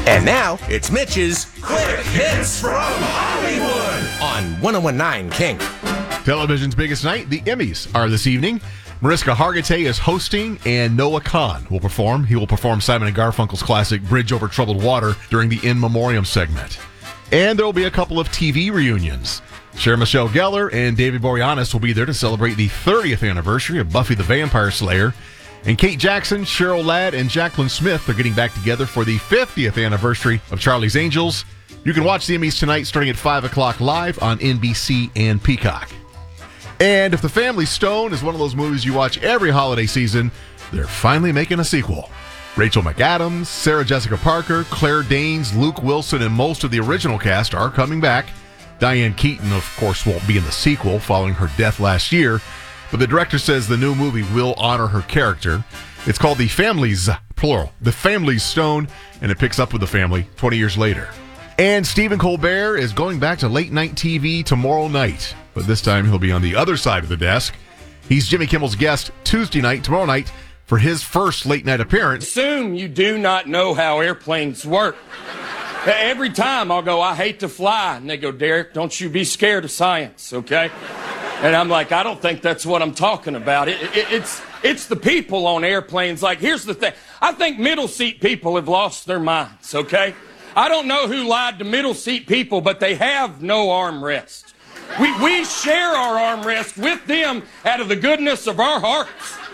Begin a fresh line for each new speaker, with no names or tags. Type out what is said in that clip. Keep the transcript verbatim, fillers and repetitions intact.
And now, it's Mitch's Quick Hits from Hollywood on one oh one point nine King.
Television's biggest night, the Emmys, are this evening. Mariska Hargitay is hosting, and Noah Kahan will perform. He will perform Simon and Garfunkel's classic Bridge Over Troubled Water during the In Memoriam segment. And there will be a couple of T V reunions. Sarah Michelle Gellar and David Boreanaz will be there to celebrate the thirtieth anniversary of Buffy the Vampire Slayer. And Kate Jackson, Cheryl Ladd, and Jacqueline Smith are getting back together for the fiftieth anniversary of Charlie's Angels. You can watch the Emmys tonight starting at five o'clock live on N B C and Peacock. And if The Family Stone is one of those movies you watch every holiday season, they're finally making a sequel. Rachel McAdams, Sarah Jessica Parker, Claire Danes, Luke Wilson, and most of the original cast are coming back. Diane Keaton, of course, won't be in the sequel following her death last year, but the director says the new movie will honor her character. It's called The Family's, plural, The Family's Stone, and it picks up with the family twenty years later. And Stephen Colbert is going back to late-night T V tomorrow night, but this time he'll be on the other side of the desk. He's Jimmy Kimmel's guest Tuesday night, tomorrow night, for his first late-night appearance.
Assume you do not know how airplanes work. Every time I'll go, I hate to fly, and they go, Derek, don't you be scared of science, okay? And I'm like, I don't think that's what I'm talking about. It, it, it's it's the people on airplanes. Like, here's the thing. I think middle seat people have lost their minds, okay? I don't know who lied to middle seat people, but they have no armrest. We, we share our armrest with them out of the goodness of our hearts.